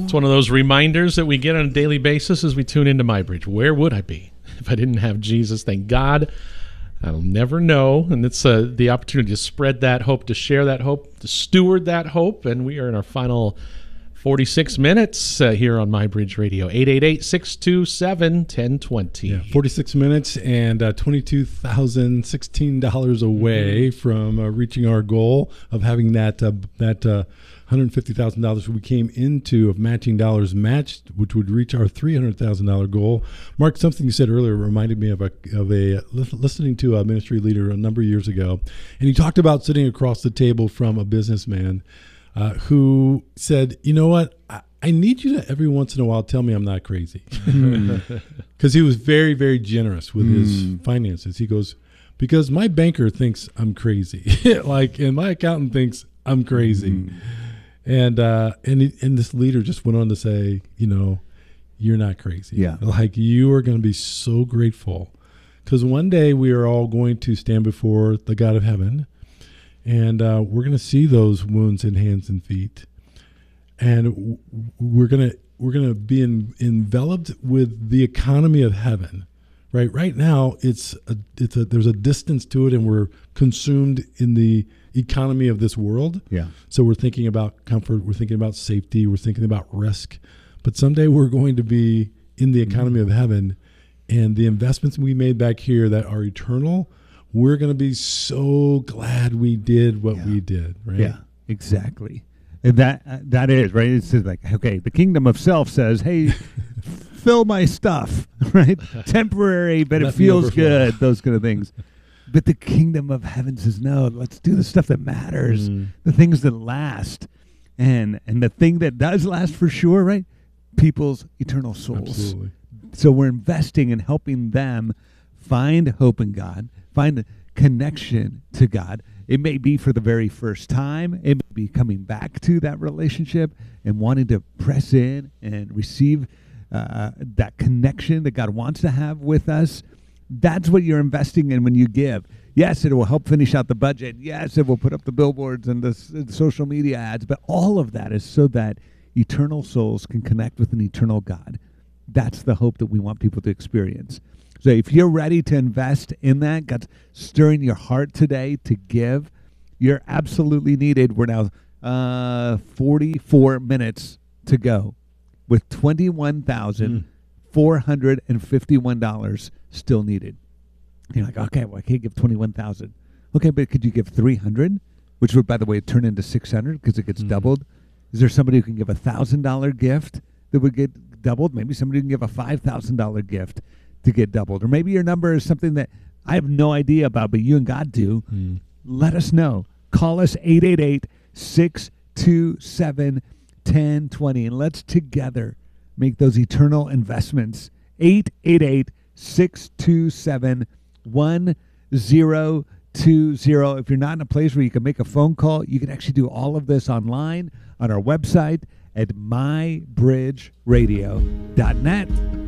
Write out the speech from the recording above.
It's one of those reminders that we get on a daily basis as we tune into MyBridge. Where would I be if I didn't have Jesus? Thank God. I'll never know. And it's the opportunity to spread that hope, to share that hope, to steward that hope. And we are in our final 46 minutes here on MyBridge Radio. 888-627-1020. Yeah, 46 minutes and $22,016 away from reaching our goal of having that $150,000 we came into of matching dollars matched, which would reach our $300,000 goal. Mark, something you said earlier reminded me of listening to a ministry leader a number of years ago, and he talked about sitting across the table from a businessman who said, "You know what? I need you to every once in a while tell me I'm not crazy," because he was very, very generous with his finances. He goes, "Because my banker thinks I'm crazy, and my accountant thinks I'm crazy." And this leader just went on to say, you're not crazy. Yeah. Like, you are going to be so grateful because one day we are all going to stand before the God of heaven, and we're going to see those wounds in hands and feet, and we're going to be enveloped with the economy of heaven. Right now, there's a distance to it, and we're consumed in the economy of this world. Yeah. So we're thinking about comfort, we're thinking about safety, we're thinking about risk. But someday we're going to be in the economy of heaven, and the investments we made back here that are eternal, we're going to be so glad we did what we did, right? Yeah, exactly. And that is, right? It's just like, okay, the kingdom of self says, hey, fill my stuff, right? Temporary, but it feels good, those kind of things. But the kingdom of heaven says, no, let's do the stuff that matters, the things that last. And the thing that does last for sure, right? People's eternal souls. Absolutely. So we're investing in helping them find hope in God, find a connection to God. It may be for the very first time. It may be coming back to that relationship and wanting to press in and receive that connection that God wants to have with us. That's what you're investing in when you give. Yes, it will help finish out the budget. Yes, it will put up the billboards and the social media ads. But all of that is so that eternal souls can connect with an eternal God. That's the hope that we want people to experience. So if you're ready to invest in that, God's stirring your heart today to give, you're absolutely needed. We're now 44 minutes to go with $21,451 still needed. You're like, okay, well, I can't give $21,000. Okay, but could you give $300, which would, by the way, turn into $600 because it gets doubled? Is there somebody who can give a $1,000 gift that would get doubled? Maybe somebody can give a $5,000 gift to get doubled. Or maybe your number is something that I have no idea about, but you and God do. Let us know. Call us 888-627-1020, and let's together make those eternal investments. 888-627-1020. If you're not in a place where you can make a phone call, you can actually do all of this online on our website at mybridgeradio.net.